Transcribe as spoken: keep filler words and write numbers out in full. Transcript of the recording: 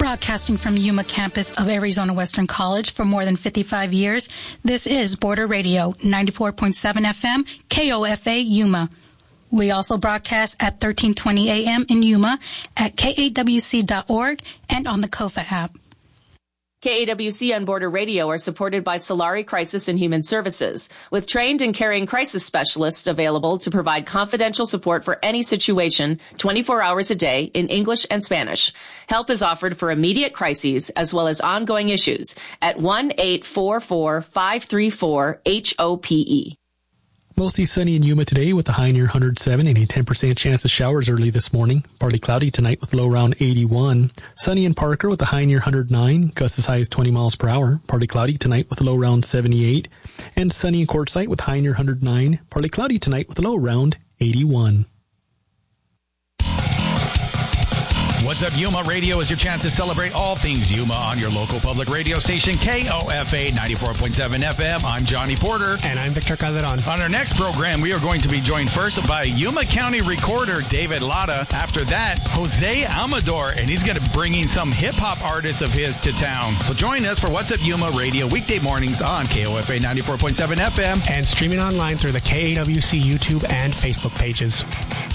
Broadcasting from Yuma campus of Arizona Western College for more than fifty-five years, this is Border Radio, ninety-four point seven F M, K O F A, Yuma. We also broadcast at thirteen twenty A M in Yuma, at K A W C dot org, and on the K O F A app. K A W C and Border Radio are supported by Solari Crisis and Human Services, with trained and caring crisis specialists available to provide confidential support for any situation twenty-four hours a day in English and Spanish. Help is offered for immediate crises as well as ongoing issues at one eight four four, five three four, H O P E. Mostly sunny in Yuma today with a high near one hundred seven and a ten percent chance of showers early this morning. Partly cloudy tonight with low around eighty-one. Sunny in Parker with a high near one hundred nine, gusts as high as twenty miles per hour. Partly cloudy tonight with a low around seventy-eight. And sunny in Quartzsite with high near one hundred nine. Partly cloudy tonight with a low around eighty-one. What's Up Yuma Radio is your chance to celebrate all things Yuma on your local public radio station, K O F A ninety-four point seven F M. I'm Johnny Porter. And I'm Victor Calderon. On our next program, we are going to be joined first by Yuma County recorder David Latta. After that, Jose Amador, and he's going to be bringing some hip-hop artists of his to town. So join us for What's Up Yuma Radio weekday mornings on K O F A ninety-four point seven F M. And streaming online through the K A W C YouTube and Facebook pages.